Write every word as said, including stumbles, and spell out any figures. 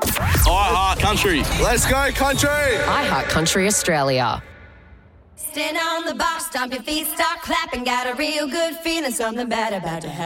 I Heart Country. Let's go, country. I Heart Country Australia. Stand on the box, stomp your feet, start clapping. Got a real good feeling, something bad about to happen.